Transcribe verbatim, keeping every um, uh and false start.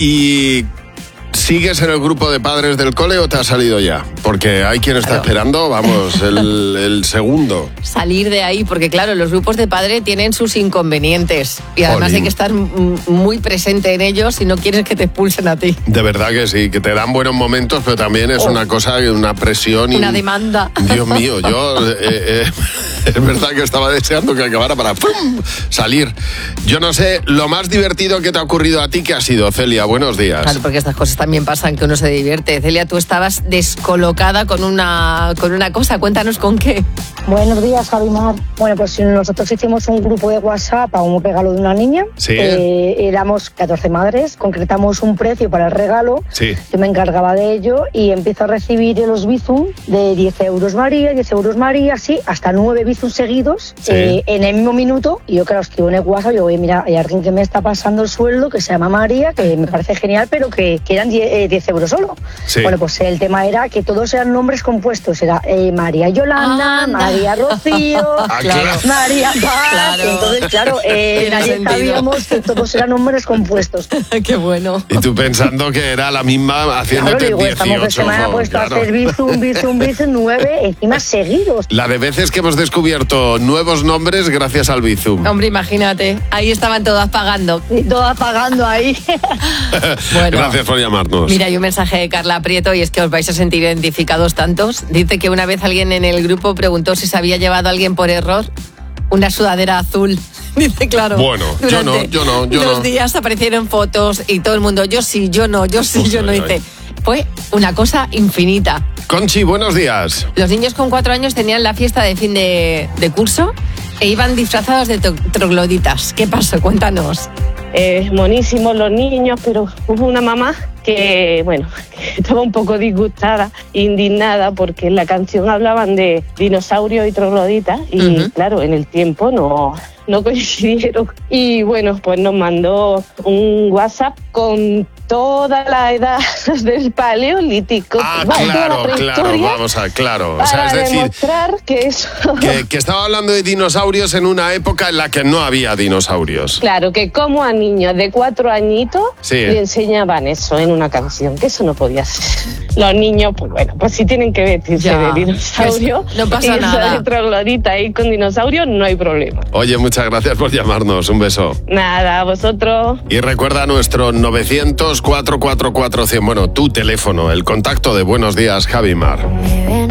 y... ¿Sigues en el grupo de padres del cole o te has salido ya? Porque hay quien está claro. esperando, vamos, el, el segundo. Salir de ahí, porque claro, los grupos de padres tienen sus inconvenientes. Y además Jolín. hay que estar muy presente en ellos si no quieres que te expulsen a ti. De verdad que sí, que te dan buenos momentos, pero también es oh. una cosa, una presión. Y... Una demanda. Dios mío, yo eh, eh, es verdad que estaba deseando que acabara para ¡pum! Salir. Yo no sé, lo más divertido que te ha ocurrido a ti, ¿qué ha sido, Celia? Buenos días. Claro, porque estas cosas también pasan, que uno se divierte. Celia, tú estabas descolocada con una, con una cosa. Cuéntanos con qué. Buenos días, Javi Mar. Bueno, pues nosotros hicimos un grupo de WhatsApp a un regalo de una niña. Sí. Eh, éramos catorce madres, concretamos un precio para el regalo. Sí. Yo me encargaba de ello y empiezo a recibir los Bizum de diez euros María, diez euros María, sí, hasta nueve Bizum seguidos sí. eh, en el mismo minuto. Y yo, claro, escribo en el WhatsApp, yo, oye, mira, hay alguien que me está pasando el sueldo, que se llama María, que me parece genial, pero que, que eran diez euros solo. Sí. Bueno, pues el tema era que todos eran nombres compuestos. Era eh, María Yolanda, ah, María Rocío, ah, claro. María Paz. Claro. Entonces, claro, eh, nadie sabíamos que todos eran nombres compuestos. Qué bueno. Y tú pensando que era la misma haciéndote claro, digo, dieciocho. Estamos de semana jo, puesto claro. a hacer Bizum, Bizum, Bizum, nueve, encima seguidos. La de veces que hemos descubierto nuevos nombres gracias al Bizum. Hombre, imagínate, ahí estaban todas pagando. Y todas pagando ahí. Bueno, gracias por llamarnos. Mira, hay un mensaje de Carla Prieto y es que os vais a sentir identificados tantos. Dice que una vez alguien en el grupo preguntó si se había llevado a alguien por error una sudadera azul. Dice, claro. Bueno, yo no, yo no, yo los no. días aparecieron fotos y todo el mundo, yo sí, yo no, yo sí, Uf, yo no. ay, Dice, ay. fue una cosa infinita. Conchi, buenos días. Los niños con cuatro años tenían la fiesta de fin de, de curso e iban disfrazados de to- trogloditas. ¿Qué pasó? Cuéntanos. Eh, monísimos los niños, pero hubo una mamá que, bueno, que estaba un poco disgustada, indignada, porque en la canción hablaban de dinosaurios y trogloditas y, uh-huh. claro, en el tiempo no, no coincidieron. Y, bueno, pues nos mandó un WhatsApp con toda la edad del paleolítico. Ah, bueno, claro, claro, vamos a, claro. Para o sea, es decir, demostrar que eso... Que, que estaba hablando de dinosaurios en una época en la que no había dinosaurios. Claro, que como a niños de cuatro añitos sí. le enseñaban eso en una canción, que eso no podía ser. Los niños, pues bueno, pues si tienen que vestirse ya, de dinosaurio, pues no pasa y nada. de troglodita ahí con dinosaurio, no hay problema. Oye, muchas gracias por llamarnos, un beso. Nada, a vosotros. Y recuerda nuestro novecientos, cuatrocientos cuarenta y cuatro cien, bueno, tu teléfono, el contacto de Buenos Días, Javi Mar.